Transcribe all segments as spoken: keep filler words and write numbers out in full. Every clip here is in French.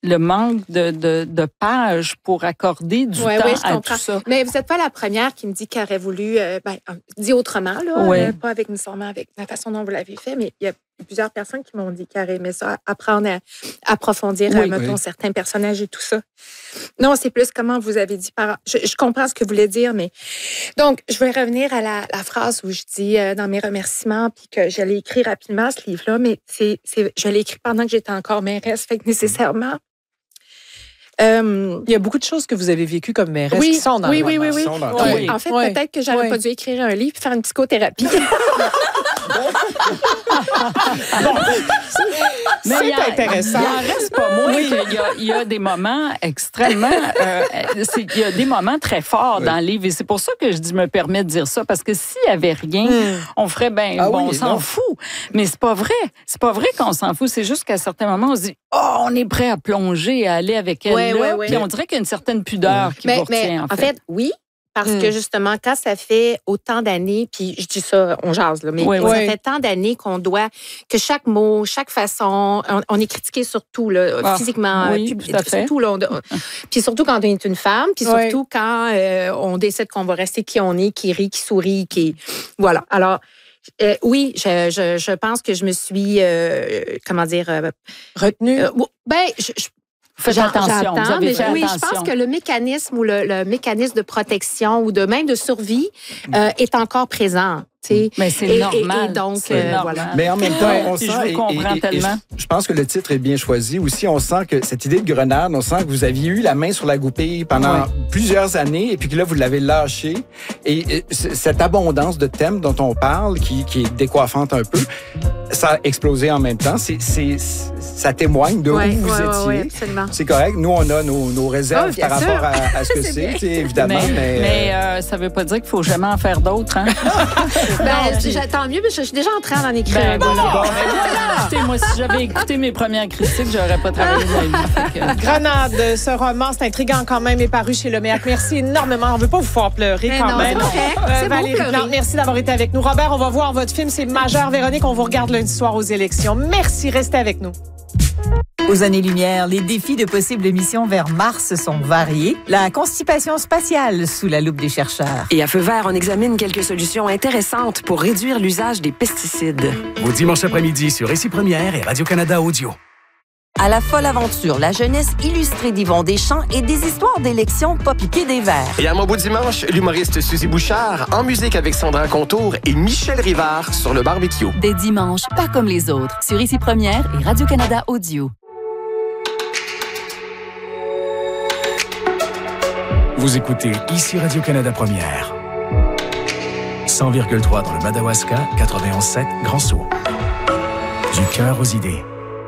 le manque de, de, de pages pour accorder du ouais, temps ouais, je à comprends. tout ça. Mais vous n'êtes pas la première qui me dit qu'elle aurait voulu, euh, ben, dit autrement, là, ouais. euh, pas avec nécessairement avec la façon dont vous l'avez fait, mais il y a plusieurs personnes qui m'ont dit qu'elle aurait aimé ça, apprendre à approfondir, oui, à, mettons, oui. certains personnages et tout ça. Non, c'est plus comment vous avez dit. Par... Je, je comprends ce que vous voulez dire, mais... Donc, je vais revenir à la, la phrase où je dis euh, dans mes remerciements, puis que je l'ai écrit rapidement, ce livre-là, mais c'est, c'est, je l'ai écrit pendant que j'étais encore mairesse, fait que nécessairement... Euh, il y a beaucoup de choses que vous avez vécues comme mairesse oui, qui sont dans oui, le oui, oui, oui, oui. oui. En fait, oui. peut-être que j'aurais oui. pas dû écrire un livre et faire une psychothérapie. bon. Mais c'est il a, intéressant. Il en reste pas moins oui. qu'il y a, il y a des moments extrêmement... Euh, c'est, il y a des moments très forts oui. dans le livre. Et c'est pour ça que je dis, me permets de dire ça. Parce que s'il n'y avait rien, mm. on ferait, ben ah bon, oui, on s'en non. fout. Mais c'est pas vrai. C'est pas vrai qu'on s'en fout. C'est juste qu'à certains moments, on se dit, oh, on est prêt à plonger, à aller avec elle ouais, là. Ouais, ouais. Puis on dirait qu'il y a une certaine pudeur oui. qui mais, vous retient, mais, en fait. En fait, oui. Parce mm. que, justement, quand ça fait autant d'années, puis je dis ça, on jase, là, mais oui, ça oui. fait tant d'années qu'on doit, que chaque mot, chaque façon, on, on est critiqué sur tout, là, ah, physiquement, oui, puis, tout à fait. Surtout, là, on, puis surtout quand on est une femme, puis oui. surtout quand euh, on décide qu'on va rester qui on est, qui rit, qui sourit, qui... Voilà. Alors, euh, oui, je, je, je pense que je me suis, euh, comment dire... Euh, retenue? Euh, ben, je... je Faites attention, vous avez mais fait oui, attention. Je pense que le mécanisme ou le, le mécanisme de protection ou de même de survie euh, est encore présent. T'sais. Mais c'est et, normal. Et, et donc, c'est euh, normal. voilà. Mais en même temps, ouais, on sent... Je vous comprends et, et, tellement. Et je, je pense que le titre est bien choisi. Aussi, on sent que cette idée de grenade, on sent que vous aviez eu la main sur la goupille pendant ouais. plusieurs années et puis que là, vous l'avez lâchée. Et, et cette abondance de thèmes dont on parle, qui, qui est décoiffante un peu, ça a explosé en même temps. C'est, c'est, ça témoigne de ouais, où vous ouais, étiez. Ouais, absolument. C'est correct. Nous, on a nos, nos réserves oh, par sûr. rapport à, à ce que c'est, c'est évidemment. Mais, mais, mais euh, ça ne veut pas dire qu'il faut jamais en faire d'autres. Hein? ben, tant mieux, mais je suis déjà en train d'en écrire. Ben, bon, bon, bon, écoutez, moi, si j'avais écouté mes premières critiques, j'aurais pas travaillé de ma vie. Que... Grenade, ce roman, c'est intriguant quand même, est paru chez Le Méac. Merci énormément. On ne veut pas vous faire pleurer mais quand non, même. C'est, euh, c'est Valérie bon Plante, merci d'avoir été avec nous. Robert, on va voir votre film, c'est majeur. Véronique, on vous regarde lundi soir aux élections. Merci, restez avec nous. Aux années-lumière, les défis de possibles missions vers Mars sont variés. La constipation spatiale sous la loupe des chercheurs. Et à Feu vert, on examine quelques solutions intéressantes pour réduire l'usage des pesticides. Au dimanche après-midi sur Récit Première et Radio-Canada Audio. À la folle aventure, la jeunesse illustrée d'Yvon Deschamps et des histoires d'élections pas piquées des verres. Et à mon beau dimanche, l'humoriste Suzy Bouchard, en musique avec Sandra Contour et Michel Rivard sur le barbecue. Des dimanches, pas comme les autres, sur Ici Première et Radio-Canada Audio. Vous écoutez Ici Radio-Canada Première. cent virgule trois dans le Madawaska, quatre-vingt-onze sept Grand Sault. Du cœur aux idées.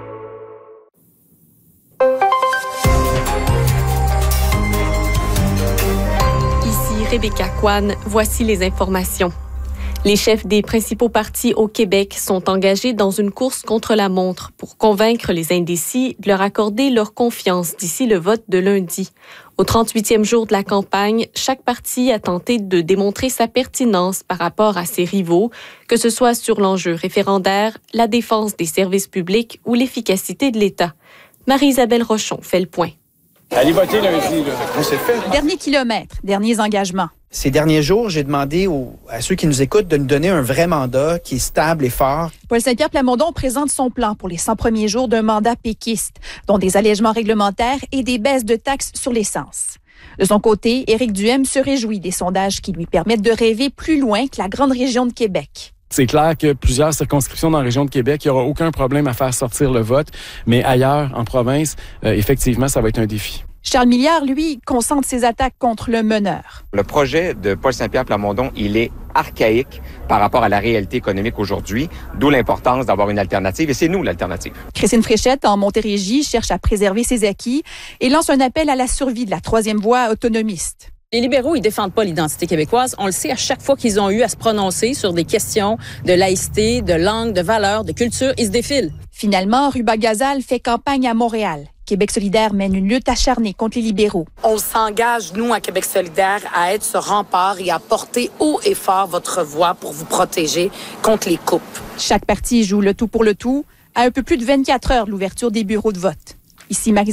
Rebecca Kwan, voici les informations. Les chefs des principaux partis au Québec sont engagés dans une course contre la montre pour convaincre les indécis de leur accorder leur confiance d'ici le vote de lundi. Au trente-huitième jour de la campagne, chaque parti a tenté de démontrer sa pertinence par rapport à ses rivaux, que ce soit sur l'enjeu référendaire, la défense des services publics ou l'efficacité de l'État. Marie-Isabelle Rochon fait le point. Allez voter lundi, là. On s'est fait. Dernier kilomètre, derniers engagements. Ces derniers jours, j'ai demandé aux, à ceux qui nous écoutent de nous donner un vrai mandat qui est stable et fort. Paul Saint-Pierre Plamondon présente son plan pour les cent premiers jours d'un mandat péquiste, dont des allègements réglementaires et des baisses de taxes sur l'essence. De son côté, Éric Duhaime se réjouit des sondages qui lui permettent de rêver plus loin que la grande région de Québec. C'est clair que plusieurs circonscriptions dans la région de Québec, il n'y aura aucun problème à faire sortir le vote. Mais ailleurs, en province, euh, effectivement, ça va être un défi. Charles Milliard, lui, concentre ses attaques contre le meneur. Le projet de Paul Saint-Pierre Plamondon, il est archaïque par rapport à la réalité économique aujourd'hui, d'où l'importance d'avoir une alternative, et c'est nous l'alternative. Christine Fréchette, en Montérégie, cherche à préserver ses acquis et lance un appel à la survie de la troisième voie autonomiste. Les libéraux, ils défendent pas l'identité québécoise. On le sait, à chaque fois qu'ils ont eu à se prononcer sur des questions de laïcité, de langue, de valeurs, de culture, ils se défilent. Finalement, Ruba Gazal fait campagne à Montréal. Québec solidaire mène une lutte acharnée contre les libéraux. On s'engage, nous, à Québec solidaire, à être ce rempart et à porter haut et fort votre voix pour vous protéger contre les coupes. Chaque parti joue le tout pour le tout à un peu plus de vingt-quatre heures de l'ouverture des bureaux de vote. Ici Marie